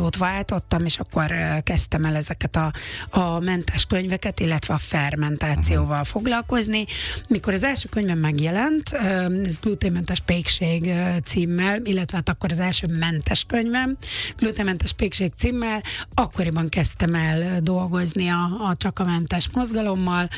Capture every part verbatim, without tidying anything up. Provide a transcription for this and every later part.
szót váltottam, és akkor kezdtem el ezeket a, a mentes könyveket, illetve a fermentációval uh-huh. foglalkozni. Mikor az első könyvem megjelent, ez gluténmentes pékség címmel, illetve hát akkor az első mentes könyvem, gluténmentes pékség címmel, akkoriban kezdtem el dolgozni a, a csak a mentes mozgalommal,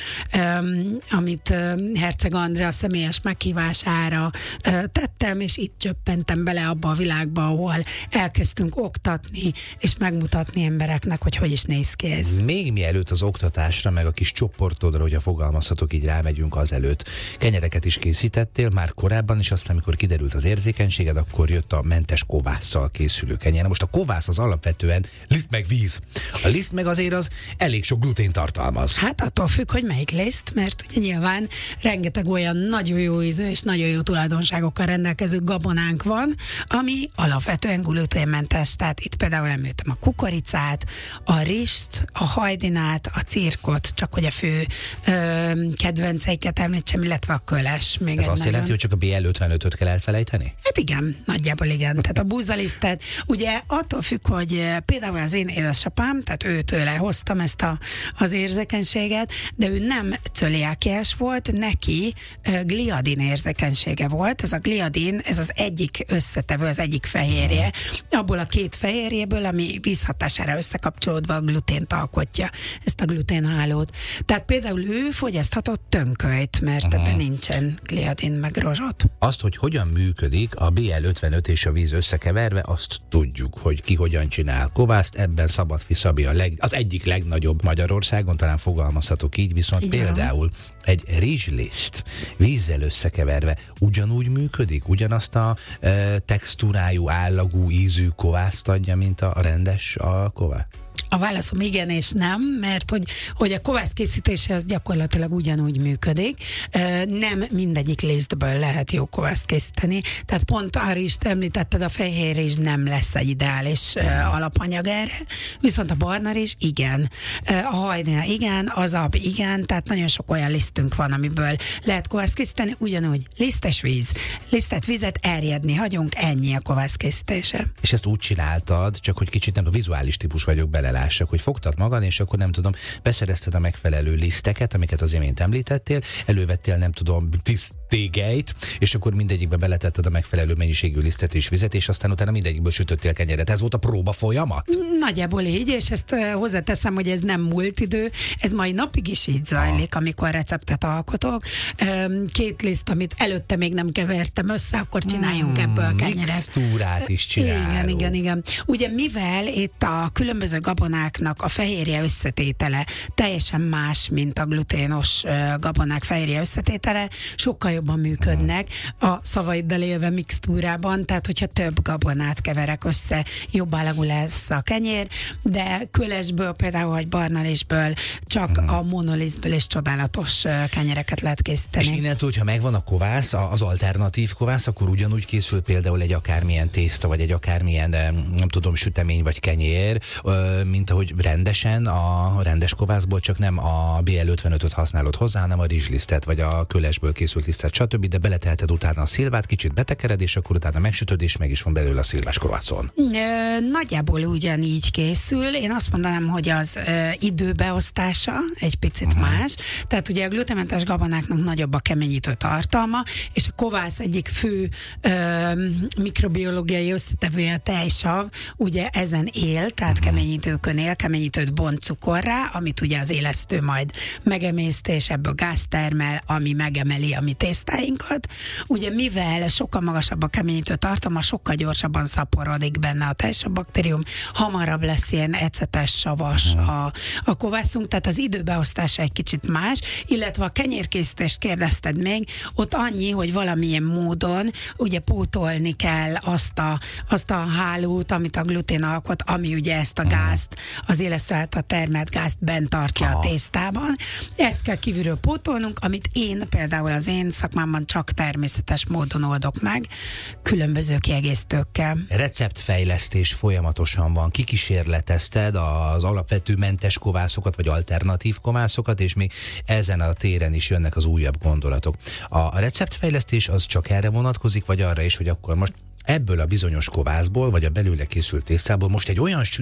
amit Herceg Andrea személyes meghívására tettem, és itt csöppentem bele abba a világba, ahol elkezdtünk oktatni, és megmutatni embereknek, hogy hogy is néz ki ez. Még mielőtt az oktatásra, meg a kis csoportodra, hogyha fogalmazhatok, így rámegyünk azelőtt. Kenyereket is készítettél már korábban, és aztán, amikor kiderült az érzékenységed, akkor jött a mentes kovásszal készülő kenyer. Most a kovász az alapvetően liszt meg víz. A liszt meg azért az elég sok glutén tartalmaz. Hát attól függ, hogy melyik liszt, mert ugye nyilván rengeteg olyan nagyon jó ízű és nagyon jó tulajdonságokkal rendelkező gabonánk van, ami alapvetően gluténmentes. Tehát itt például említem a kukoricát, a rist, a hajdinát, a cirkot, csak hogy a fő ö, kedvenceiket említsem, illetve a köles. Még Ez azt nagyon... jelenti, hogy csak a bé el ötvenötöt kell elfelejteni? Hát igen, nagyjából igen. Tehát a búzalisztet, ugye attól függ, hogy például az én édesapám, tehát őtőle hoztam ezt a, az érzékenységet, de ő nem cöliákiás volt, neki uh, gliadin érzékenysége volt. Ez a gliadin, ez az egyik összetevő, az egyik fehérje, abból a két fehérjéből, ami vízhatására összekapcsolódva a glutént alkotja, ezt a gluténhálót. Tehát például ő fogyaszthatott tönkölyt, mert uh-huh. ebben nincsen gliadin meg rozsot. Azt, hogy hogyan működik a bé el ötvenöt és a víz összekeverve, azt tudjuk, hogy ki hogyan csinál kovászt, ebben Szabadfi Szabi a leg, az egyik legnagyobb Magyarországon, talán fogalmazhatok így, viszont igen. Például egy rizsliszt vízzel összekeverve ugyanúgy működik, ugyanazt a e, textúrájú, állagú, ízű kovászt adja, mint a rendes a ková? A válaszom igen és nem, mert hogy, hogy a kovász készítése az gyakorlatilag ugyanúgy működik. Nem mindegyik lisztből lehet jó kovászt készíteni, tehát pont a rizst említetted, a fehér rizs nem lesz egy ideális alapanyag erre, viszont a barna rizs igen, a hajdina igen, az ab igen, tehát nagyon sok olyan lisztünk van, amiből lehet kovászt készíteni, ugyanúgy lisztes víz, lisztet vizet erjedni hagyunk, ennyi a kovász készítése. És ezt úgy csináltad, csak hogy kicsit nem a vizuális típus vagyok, belelássak, hogy fogtad magad, és akkor nem tudom, beszerezted a megfelelő liszteket, amiket az imént említettél, elővettél nem tudom, tíz tégelyt, és akkor mindegyikbe beletetted a megfelelő mennyiségű lisztet és vizet, és aztán utána mindegyikből sütöttél kenyeret. Ez volt a próba folyamat? Nagyjából így, és ezt uh, hozzáteszem, hogy ez nem múlt idő, ez mai napig is így zajlik, ah. amikor receptet alkotok. Um, két liszt, amit előtte még nem kevertem össze, akkor csináljunk hmm, ebből kenyeret. Mixtúrát is csinálunk. Igen, igen, igen. Ugye mivel itt a különböző gabonáknak a fehérje összetétele teljesen más, mint a gluténos uh, gabonák fehérje összetétele, sokkal jobban működnek a szavaiddal élve mixtúrában, tehát hogyha több gabonát keverek össze, jobb állagú lesz a kenyér, de kölesből például, vagy barnalisből csak hmm. a monolisztből és csodálatos uh, kenyereket lehet készíteni. És innentől, hogyha megvan a kovász, az alternatív kovász, akkor ugyanúgy készül például egy akármilyen tészta, vagy egy akármilyen, nem tudom, sütemény vagy kenyér, mint ahogy rendesen a rendes kovászból, csak nem a bé el ötvenötöt használod hozzá, hanem a rizslisztet, vagy a kölesből készült lisztet, stb., de beleteheted utána a szilvát, kicsit betekered, és akkor utána megsütöd, és meg is van belőle a szilvás kovászon. Nagyjából ugyanígy készül. Én azt mondanám, hogy az ö, időbeosztása egy picit uh-huh. más. Tehát ugye a gluténmentes gabonáknak nagyobb a keményítő tartalma, és a kovász egyik fő ö, mikrobiológiai összetevője a tejsav, ugye ezen él, tehát uh-huh. keményítőkön él, keményítőt bont cukorrá, amit ugye az élesztő majd megemésztés, ebből gáz termel, ami megemeli a mi tésztáinkat. Ugye mivel sokkal magasabb a keményítő tartalma, sokkal gyorsabban szaporodik benne a tejsav baktérium, hamarabb lesz ilyen ecetes, savas a, a kovászunk, tehát az időbeosztása egy kicsit más, illetve a kenyérkészítést kérdezted még, ott annyi, hogy valamilyen módon ugye pótolni kell azt a, azt a hálót, amit a glutén alkot, ami ugye ezt a gázt, az élesztő által termelt gázt bent tartja a tésztában. Ezt kell kívülről pótolnunk, amit én például az én szakmámban csak természetes módon oldok meg, különböző kiegészítőkkel. Receptfejlesztés folyamatosan van. Kikísérletezted az alapvető mentes kovászokat, vagy alternatív kovászokat, és még ezen a téren is jönnek az újabb gondolatok. A receptfejlesztés az csak erre vonatkozik, vagy arra is, hogy akkor most ebből a bizonyos kovászból, vagy a belőle készült tésztából most egy olyan